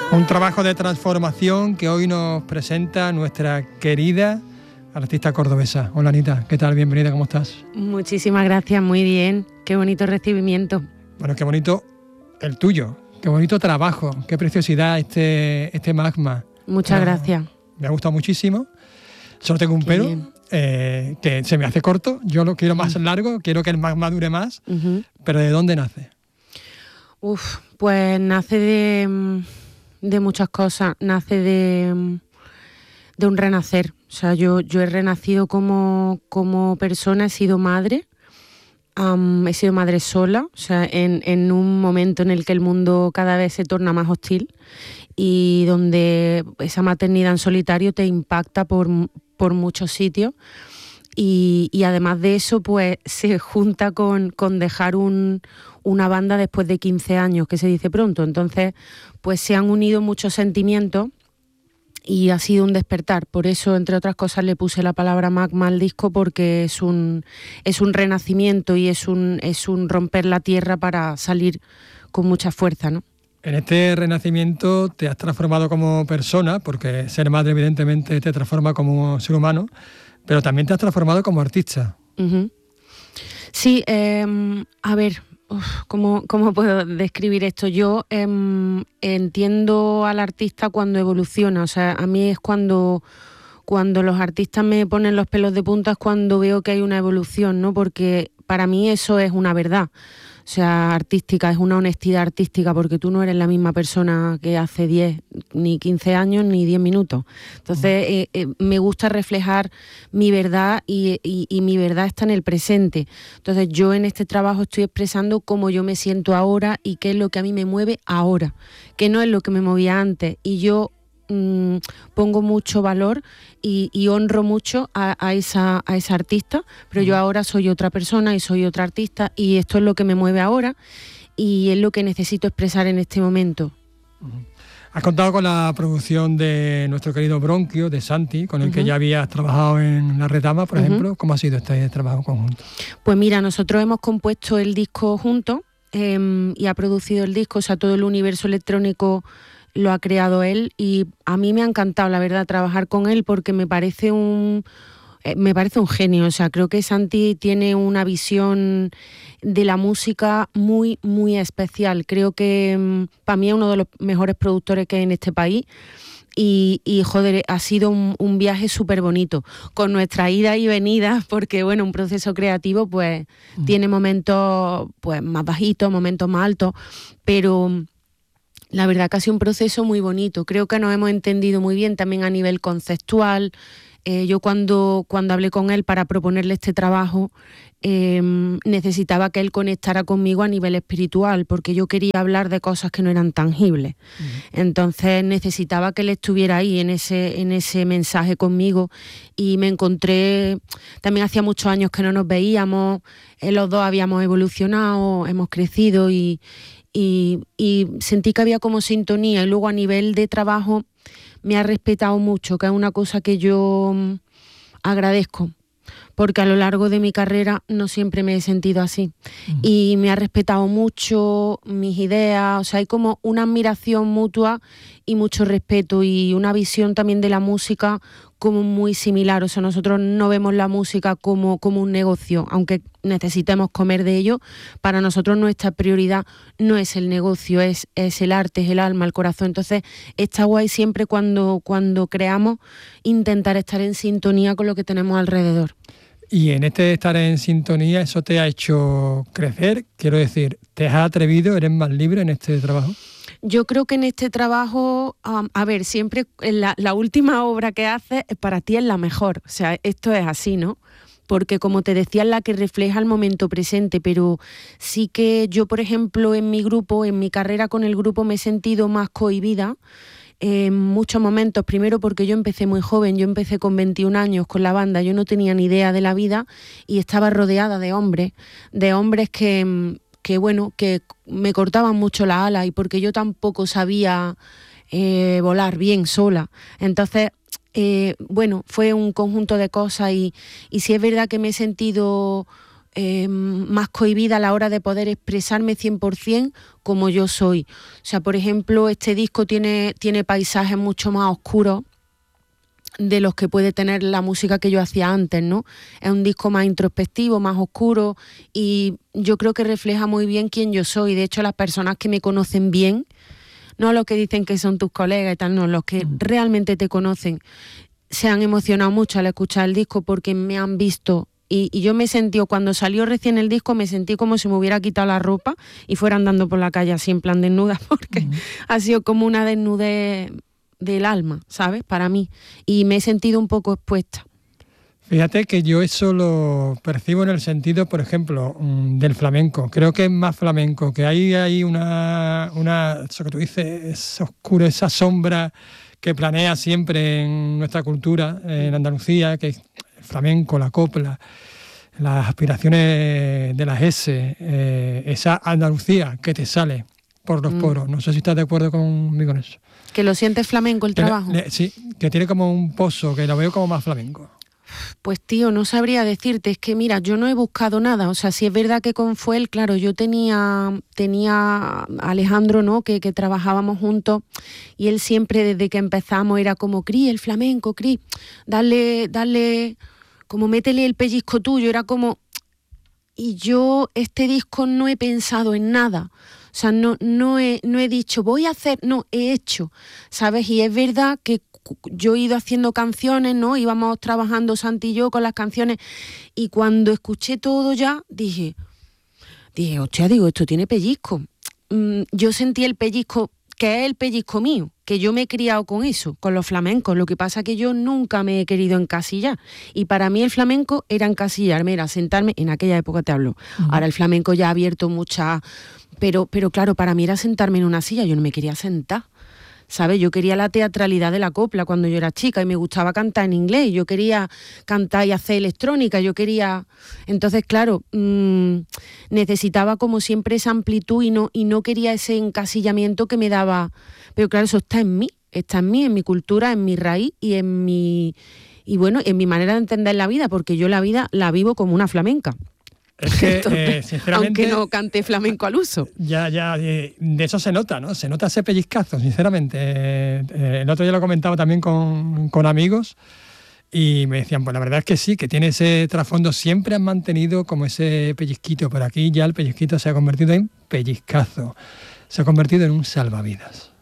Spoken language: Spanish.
Un trabajo de transformación que hoy nos presenta nuestra querida artista cordobesa. Hola Anita, ¿qué tal? Bienvenida, ¿cómo estás? Muchísimas gracias, muy bien. Qué bonito recibimiento. Bueno, qué bonito el tuyo, qué bonito trabajo, qué preciosidad este magma. Muchas gracias. Me ha gustado muchísimo. Solo tengo un pero que se me hace corto. Yo lo quiero más largo, quiero que el magma dure más. Pero ¿de dónde nace? Pues nace de muchas cosas. Nace de un renacer. O sea, yo he renacido como persona, he sido madre. He sido madre sola, o sea, en un momento en el que el mundo cada vez se torna más hostil y donde esa maternidad en solitario te impacta por muchos sitios y además de eso pues se junta con dejar una banda después de 15 años, que se dice pronto. Entonces pues se han unido muchos sentimientos y ha sido un despertar. Por eso, entre otras cosas, le puse la palabra magma al disco, porque es un renacimiento y es un romper la tierra para salir con mucha fuerza, ¿no? En este renacimiento te has transformado como persona, porque ser madre evidentemente te transforma como ser humano, pero también te has transformado como artista. Uh-huh. Sí, a ver, ¿cómo puedo describir esto? Yo entiendo al artista cuando evoluciona. O sea, a mí es cuando los artistas me ponen los pelos de punta, es cuando veo que hay una evolución, ¿no? Porque para mí eso es una verdad. O sea, artística, es una honestidad artística, porque tú no eres la misma persona que hace 10, ni 15 años, ni 10 minutos. Entonces, me gusta reflejar mi verdad y mi verdad está en el presente. Entonces, yo en este trabajo estoy expresando cómo yo me siento ahora y qué es lo que a mí me mueve ahora, que no es lo que me movía antes. Y yo pongo mucho valor y honro mucho a esa artista, pero yo ahora soy otra persona y soy otra artista y esto es lo que me mueve ahora y es lo que necesito expresar en este momento. Has contado con la producción de nuestro querido Bronquio, de Santi, con el que ya habías trabajado en La Retama, por ejemplo. ¿Cómo ha sido este trabajo conjunto? Pues mira, nosotros hemos compuesto el disco juntos y ha producido el disco, o sea, todo el universo electrónico lo ha creado él y a mí me ha encantado, la verdad, trabajar con él, porque me parece un genio. O sea, creo que Santi tiene una visión de la música muy, muy especial. Creo que para mí es uno de los mejores productores que hay en este país y joder, ha sido un viaje súper bonito, con nuestra ida y venida, porque bueno, un proceso creativo pues tiene momentos pues más bajitos, momentos más altos, pero la verdad que ha sido un proceso muy bonito. Creo que nos hemos entendido muy bien también a nivel conceptual. Yo cuando hablé con él para proponerle este trabajo, necesitaba que él conectara conmigo a nivel espiritual, porque yo quería hablar de cosas que no eran tangibles. Entonces necesitaba que él estuviera ahí en ese mensaje conmigo y me encontré, también hacía muchos años que no nos veíamos, los dos habíamos evolucionado, hemos crecido y sentí que había como sintonía. Y luego a nivel de trabajo me ha respetado mucho, que es una cosa que yo agradezco, porque a lo largo de mi carrera no siempre me he sentido así. Y me ha respetado mucho mis ideas. O sea, hay como una admiración mutua y mucho respeto y una visión también de la música como muy similar. O sea, nosotros no vemos la música como un negocio, aunque necesitemos comer de ello. Para nosotros nuestra prioridad no es el negocio, es el arte, es el alma, el corazón. Entonces está guay siempre cuando creamos intentar estar en sintonía con lo que tenemos alrededor. Y en este estar en sintonía, ¿eso te ha hecho crecer? Quiero decir, ¿te has atrevido? ¿Eres más libre en este trabajo? Yo creo que en este trabajo, a ver, siempre la última obra que haces para ti es la mejor. O sea, esto es así, ¿no? Porque como te decía, es la que refleja el momento presente, pero sí que yo, por ejemplo, en mi grupo, en mi carrera con el grupo, me he sentido más cohibida en muchos momentos. Primero porque yo empecé muy joven, yo empecé con 21 años con la banda, yo no tenía ni idea de la vida y estaba rodeada de hombres que bueno, que me cortaban mucho las alas y porque yo tampoco sabía volar bien sola. Entonces, bueno, fue un conjunto de cosas y sí es verdad que me he sentido más cohibida a la hora de poder expresarme 100% como yo soy. O sea, por ejemplo, este disco tiene paisajes mucho más oscuros de los que puede tener la música que yo hacía antes, ¿no? Es un disco más introspectivo, más oscuro, y yo creo que refleja muy bien quién yo soy. De hecho, las personas que me conocen bien, no los que dicen que son tus colegas y tal, no, los que realmente te conocen, se han emocionado mucho al escuchar el disco porque me han visto. Y yo me sentí, cuando salió recién el disco, me sentí como si me hubiera quitado la ropa y fuera andando por la calle así en plan desnuda, porque ha sido como una desnudez del alma, ¿sabes? Para mí. Y me he sentido un poco expuesta. Fíjate que yo eso lo percibo en el sentido, por ejemplo, del flamenco. Creo que es más flamenco, que hay una eso que tú dices, es oscuro, esa sombra que planea siempre en nuestra cultura, en Andalucía, que es el flamenco, la copla, las aspiraciones de las S, esa Andalucía que te sale por los poros. No sé si estás de acuerdo conmigo en eso. ¿Que lo sientes flamenco el trabajo? Sí, que tiene como un pozo, que lo veo como más flamenco. Pues tío, no sabría decirte, es que mira, yo no he buscado nada, o sea, si es verdad que con Fuel, claro, yo tenía a Alejandro, ¿no?, que trabajábamos juntos, y él siempre desde que empezamos era como, Cris, el flamenco, Cris, dale, como métele el pellizco tuyo, era como... Y yo este disco no he pensado en nada, o sea, no he dicho, voy a hacer, no, he hecho, ¿sabes? Y es verdad que yo he ido haciendo canciones, ¿no? Íbamos trabajando Santi y yo con las canciones, y cuando escuché todo ya, dije, hostia, digo, esto tiene pellizco. Yo sentí el pellizco, que es el pellizco mío, que yo me he criado con eso, con los flamencos. Lo que pasa es que yo nunca me he querido encasillar. Y para mí el flamenco era encasillarme, era sentarme, en aquella época te hablo. Ahora el flamenco ya ha abierto muchas... Pero claro, para mí era sentarme en una silla, yo no me quería sentar. ¿Sabes? Yo quería la teatralidad de la copla cuando yo era chica y me gustaba cantar en inglés, yo quería cantar y hacer electrónica, yo quería... Entonces, claro, necesitaba como siempre esa amplitud y no quería ese encasillamiento que me daba... Pero claro, eso está en mí, en mi cultura, en mi raíz y en mi... Y bueno, en mi manera de entender la vida, porque yo la vida la vivo como una flamenca. Es que, entonces, sinceramente... Aunque no cante flamenco al uso. Ya, de eso se nota, ¿no? Se nota ese pellizcazo, sinceramente. El otro día lo comentaba también con amigos y me decían, pues la verdad es que sí, que tiene ese trasfondo. Siempre han mantenido como ese pellizquito, pero aquí ya el pellizquito se ha convertido en pellizcazo. Se ha convertido en un salvavidas.